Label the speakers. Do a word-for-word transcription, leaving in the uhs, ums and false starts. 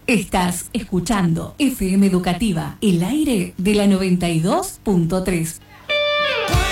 Speaker 1: Estás escuchando F M Educativa, el aire de la noventa y dos punto tres.